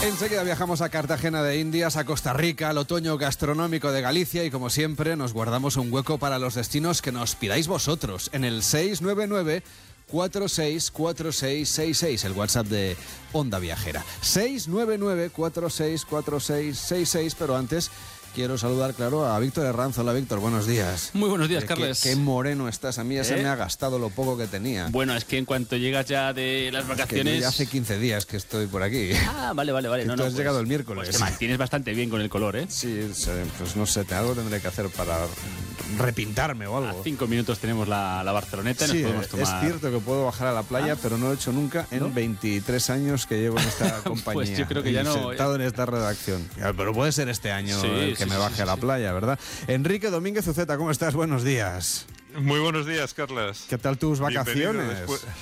Enseguida viajamos a Cartagena de Indias, a Costa Rica, al otoño gastronómico de Galicia y, como siempre, nos guardamos un hueco para los destinos que nos pidáis vosotros en el 699-464666, el WhatsApp de Onda Viajera. 699-464666, pero antes quiero saludar, claro, a Víctor Herranz. Hola, Víctor, buenos días. Muy buenos días, Carles. Qué moreno estás. A mí ya se me ha gastado lo poco que tenía. Bueno, es que en cuanto llegas ya de las vacaciones... Es que ya hace 15 días que estoy por aquí. Ah, vale. Tú has llegado el miércoles. Pues te mantienes bastante bien con el color, ¿eh? Sí, pues no sé, algo tendré que hacer para repintarme o algo. A 5 minutos tenemos la Barceloneta y nos podemos tomar... Es cierto que puedo bajar a la playa, pero no lo he hecho nunca en 23 años que llevo en esta compañía. Pues yo creo que ya no... Sentado en esta redacción. Pero puede ser este año que me baje a la playa, ¿verdad? Enrique Domínguez Uceta, ¿cómo estás? Buenos días. Muy buenos días, Carlas. ¿Qué tal tus vacaciones?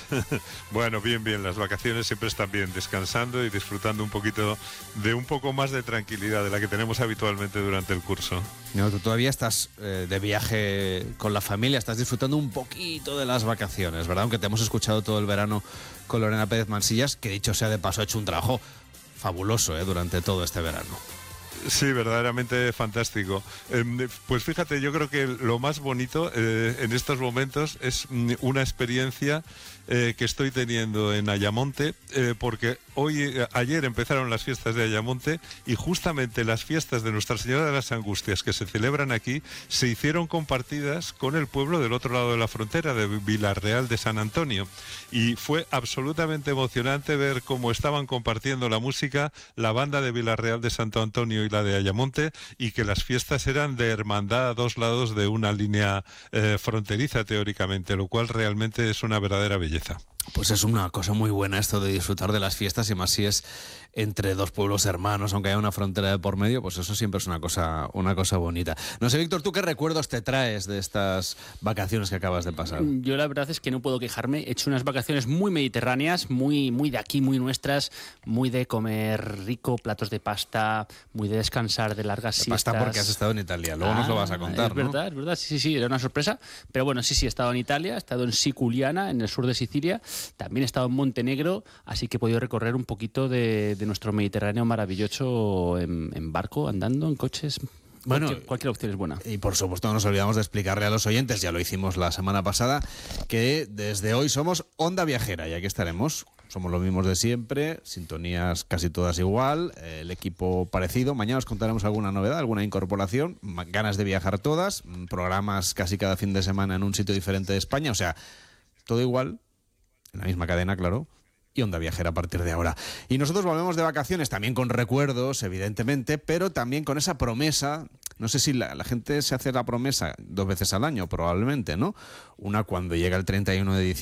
Bueno, bien. Las vacaciones siempre están bien, descansando y disfrutando un poquito de un poco más de tranquilidad de la que tenemos habitualmente durante el curso. No, tú todavía estás de viaje con la familia, estás disfrutando un poquito de las vacaciones, ¿verdad? Aunque te hemos escuchado todo el verano con Lorena Pérez Mansillas, que dicho sea de paso ha hecho un trabajo fabuloso durante todo este verano. Sí, verdaderamente fantástico. Pues fíjate, yo creo que lo más bonito en estos momentos es una experiencia que estoy teniendo en Ayamonte, porque ayer empezaron las fiestas de Ayamonte y justamente las fiestas de Nuestra Señora de las Angustias que se celebran aquí se hicieron compartidas con el pueblo del otro lado de la frontera, de Vilarreal de San Antonio, y fue absolutamente emocionante ver cómo estaban compartiendo la música la banda de Vilarreal de Santo Antonio y la de Ayamonte, y que las fiestas eran de hermandad a dos lados de una línea fronteriza teóricamente, lo cual realmente es una verdadera belleza. Pues es una cosa muy buena esto de disfrutar de las fiestas, y más si es entre dos pueblos hermanos, aunque haya una frontera de por medio, pues eso siempre es una cosa bonita. No sé, Víctor, ¿tú qué recuerdos te traes de estas vacaciones que acabas de pasar? Yo la verdad es que no puedo quejarme. He hecho unas vacaciones muy mediterráneas, muy de aquí, muy nuestras, muy de comer rico, platos de pasta, muy de descansar de largas siestas. Pasta porque has estado en Italia, luego nos lo vas a contar, ¿no? Es verdad, sí, era una sorpresa. Pero bueno, sí, he estado en Italia, he estado en Siculiana, en el sur de Sicilia, también he estado en Montenegro, así que he podido recorrer un poquito de nuestro Mediterráneo maravilloso en barco, andando, en coches. Bueno, cualquier opción es buena. Y por supuesto no nos olvidamos de explicarle a los oyentes, ya lo hicimos la semana pasada, que desde hoy somos Onda Viajera, y aquí estaremos. Somos los mismos de siempre, sintonías casi todas igual, el equipo parecido. Mañana os contaremos alguna novedad, alguna incorporación, ganas de viajar todas, programas casi cada fin de semana en un sitio diferente de España, o sea, todo igual, en la misma cadena, claro, y Onda Viajera a partir de ahora. Y nosotros volvemos de vacaciones también con recuerdos, evidentemente, pero también con esa promesa. No sé si la gente se hace la promesa 2 veces al año, probablemente, ¿no? Una cuando llega el 31 de diciembre.